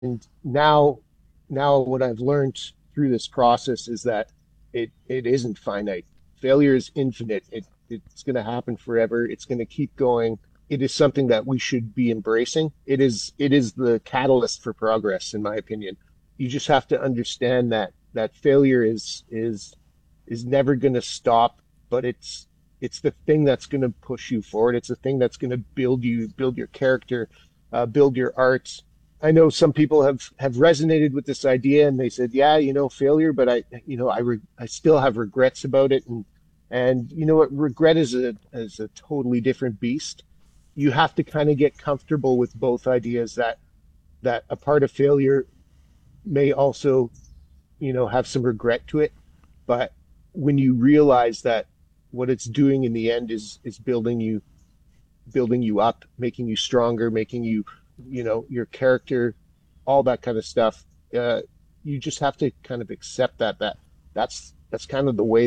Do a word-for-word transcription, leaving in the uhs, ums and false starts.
And now, now what I've learned through this process is that it it isn't finite. Failure is infinite. It it's going to happen forever. It's going to keep going. It is something that we should be embracing. It is it is the catalyst for progress, in my opinion. You just have to understand that that failure is is is never going to stop, but it's it's the thing that's going to push you forward. It's the thing that's going to build you, build your character, uh, build your art. I know some people have have resonated with this idea and they said, yeah, you know, failure, but I, you know, I re I still have regrets about it. And and you know what, regret is a is a totally different beast. You have to kind of get comfortable with both ideas that that a part of failure may also, you know, have some regret to it. But when you realize that what it's doing in the end is is building you building you up, making you stronger, making you, you know, your character, all that kind of stuff. Uh, you just have to kind of accept that that that's that's kind of the way